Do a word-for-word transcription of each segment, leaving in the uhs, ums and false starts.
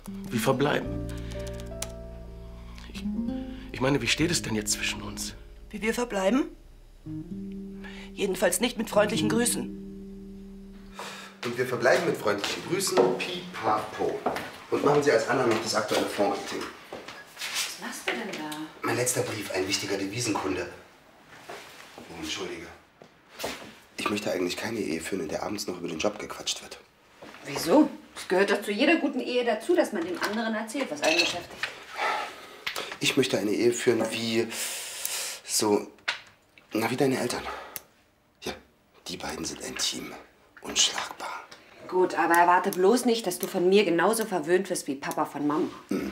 Wie verbleiben? Ich, ich meine, wie steht es denn jetzt zwischen uns? Wie wir verbleiben? Jedenfalls nicht mit freundlichen Grüßen. Und wir verbleiben mit freundlichen Grüßen, pipapo. Und machen Sie als Anna noch das aktuelle Fondsmeeting. Was machst du denn da? Mein letzter Brief, ein wichtiger Devisenkunde. Oh, entschuldige. Ich möchte eigentlich keine Ehe führen, in der abends noch über den Job gequatscht wird. Wieso? Es gehört doch zu jeder guten Ehe dazu, dass man dem anderen erzählt, was einen beschäftigt. Ich möchte eine Ehe führen wie... so... na, wie deine Eltern. Ja, die beiden sind ein Team. Unschlagbar. Gut, aber erwarte bloß nicht, dass du von mir genauso verwöhnt wirst wie Papa von Mama. Hm.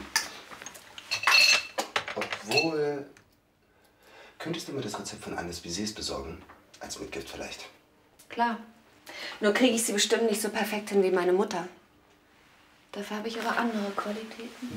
Obwohl... Könntest du mir das Rezept von Annes Bisets besorgen? Als Mitgift vielleicht. Klar. Nur kriege ich sie bestimmt nicht so perfekt hin wie meine Mutter. Dafür habe ich aber andere Qualitäten.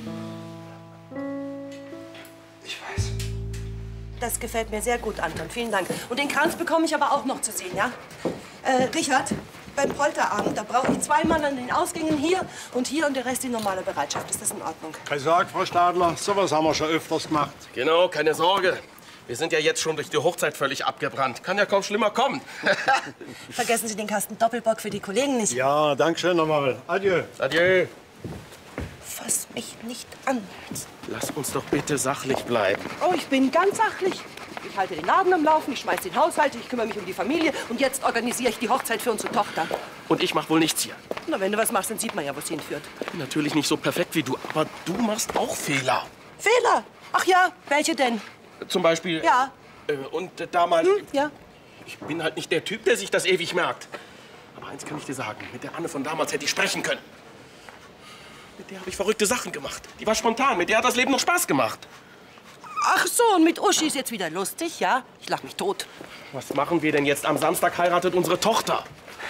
Ich weiß. Das gefällt mir sehr gut, Anton. Vielen Dank. Und den Kranz bekomme ich aber auch noch zu sehen, ja? Äh, Richard, beim Polterabend, da brauche ich zwei Mann an den Ausgängen hier und hier und der Rest in normaler Bereitschaft. Ist das in Ordnung? Keine Sorge, Frau Stadler. Sowas haben wir schon öfters gemacht. Genau, keine Sorge. Wir sind ja jetzt schon durch die Hochzeit völlig abgebrannt. Kann ja kaum schlimmer kommen. Vergessen Sie den Kasten Doppelbock für die Kollegen nicht. Ja, danke schön nochmal. Adieu. Adieu. Fass mich nicht an. Lass uns doch bitte sachlich bleiben. Oh, ich bin ganz sachlich. Ich halte den Laden am Laufen, ich schmeiß den Haushalt, ich kümmere mich um die Familie und jetzt organisiere ich die Hochzeit für unsere Tochter. Und ich mach wohl nichts hier. Na, wenn du was machst, dann sieht man ja, wo es hinführt. Ich bin natürlich nicht so perfekt wie du, aber du machst auch Fehler. Fehler? Ach ja, welche denn? Zum Beispiel... Ja. Äh, und äh, damals... Hm, ja. Ich bin halt nicht der Typ, der sich das ewig merkt. Aber eins kann ich dir sagen, mit der Anne von damals hätte ich sprechen können. Mit der habe ich verrückte Sachen gemacht. Die war spontan, mit der hat das Leben noch Spaß gemacht. Ach so, und mit Uschi ist jetzt wieder lustig, ja? Ich lach mich tot. Was machen wir denn jetzt? Am Samstag heiratet unsere Tochter.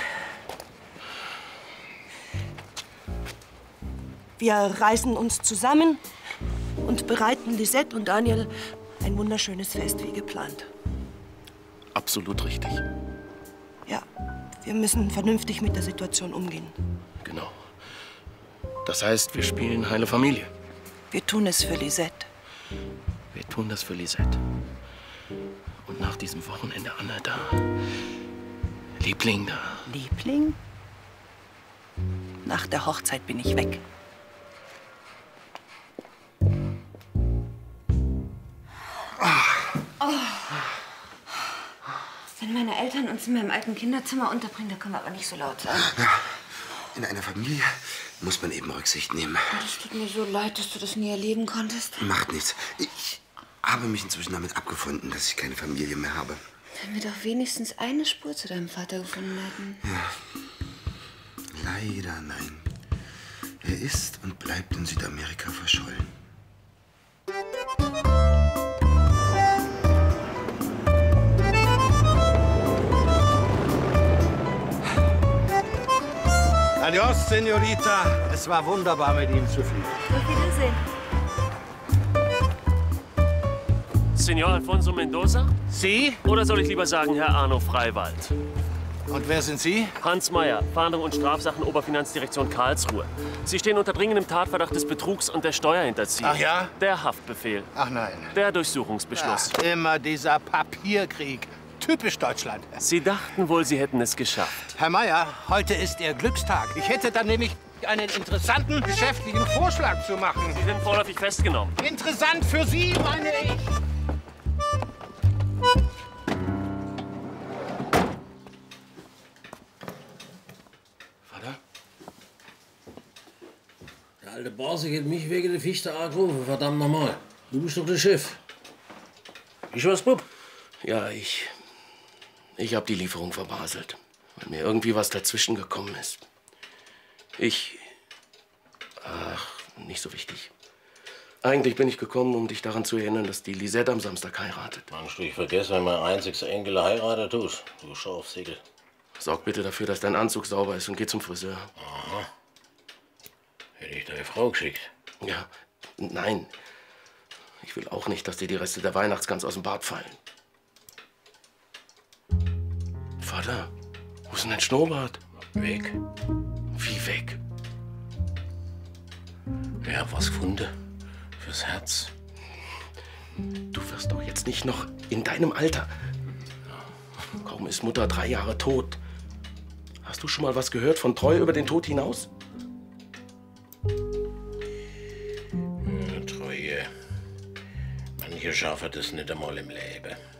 Wir reißen uns zusammen und bereiten Lisette und Daniel ein wunderschönes Fest wie geplant. Absolut richtig. Ja, wir müssen vernünftig mit der Situation umgehen. Genau. Das heißt, wir spielen heile Familie. Wir tun es für Lisette. Wir tun das für Lisette. Und nach diesem Wochenende, Anne, da... Liebling, da... Liebling? Nach der Hochzeit bin ich weg. Oh. Wenn meine Eltern uns in meinem alten Kinderzimmer unterbringen, da können wir aber nicht so laut sein. Ja, in einer Familie muss man eben Rücksicht nehmen. Oh, das tut mir so leid, dass du das nie erleben konntest. Macht nichts. Ich habe mich inzwischen damit abgefunden, dass ich keine Familie mehr habe. Wenn wir doch wenigstens eine Spur zu deinem Vater gefunden hätten. Ja. Leider nein. Er ist und bleibt in Südamerika verschollen. Adios, Senorita. Es war wunderbar, mit Ihnen zu fliegen. Auf Wiedersehen. Senor Alfonso Mendoza? Sie? Oder soll ich lieber sagen, Herr Arno Freiwald? Und wer sind Sie? Hans Meyer, Fahndung und Strafsachen, Oberfinanzdirektion Karlsruhe. Sie stehen unter dringendem Tatverdacht des Betrugs und der Steuerhinterziehung. Ach ja? Der Haftbefehl. Ach nein. Der Durchsuchungsbeschluss. Ach, immer dieser Papierkrieg. Typisch Deutschland. Sie dachten wohl, Sie hätten es geschafft. Herr Meyer, heute ist Ihr Glückstag. Ich hätte dann nämlich einen interessanten geschäftlichen Vorschlag zu machen. Sie sind vorläufig festgenommen. Interessant für Sie, meine ich. Vater? Der alte Base geht mich wegen der Fichte angerufen, verdammt nochmal. Du bist doch der Chef. Ich was, Bub? Ja, ich... Ich habe die Lieferung verbaselt, weil mir irgendwie was dazwischen gekommen ist. Ich... Ach, nicht so wichtig. Eigentlich bin ich gekommen, um dich daran zu erinnern, dass die Lisette am Samstag heiratet. Mensch, du, ich vergesse, wenn mein einziger Enkel heiratet tust. Du Schafsegel. Sorg bitte dafür, dass dein Anzug sauber ist und geh zum Friseur. Aha. Hätte ich deine Frau geschickt? Ja, nein. Ich will auch nicht, dass dir die Reste der Weihnachtsgans aus dem Bart fallen. Vater, wo ist denn dein Schnurrbart? Weg. Wie weg? Der hat was gefunden. Fürs Herz. Du wirst doch jetzt nicht noch in deinem Alter. Kaum ist Mutter drei Jahre tot. Hast du schon mal was gehört von Treue über den Tod hinaus? Treue. Manche schaffen das nicht einmal im Leben.